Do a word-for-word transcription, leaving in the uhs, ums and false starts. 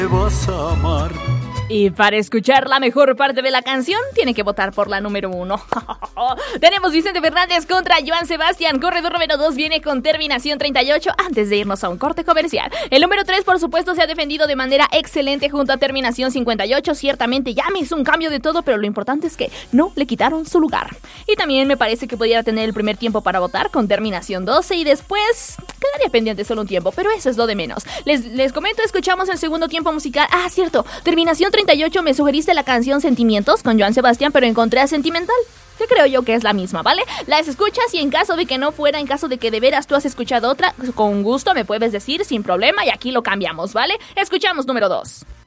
vas a amar. Y para escuchar la mejor parte de la canción, tiene que votar por la número uno. Tenemos Vicente Fernández contra Joan Sebastián. Corredor número dos viene con terminación treinta y ocho antes de irnos a un corte comercial. El número tres, por supuesto, se ha defendido de manera excelente junto a terminación cincuenta y ocho. Ciertamente ya me hizo un cambio de todo, pero lo importante es que no le quitaron su lugar. Y también me parece que pudiera tener el primer tiempo para votar con terminación doce y después quedaría pendiente solo un tiempo, pero eso es lo de menos. Les, les comento, escuchamos el segundo tiempo musical. Ah, cierto, terminación treinta y ocho me sugeriste la canción Sentimientos con Joan Sebastián, pero encontré a Sentimental, que creo yo que es la misma, ¿vale? Las escuchas y en caso de que no fuera, en caso de que de veras tú has escuchado otra, con gusto me puedes decir sin problema y aquí lo cambiamos, ¿vale? Escuchamos número dos.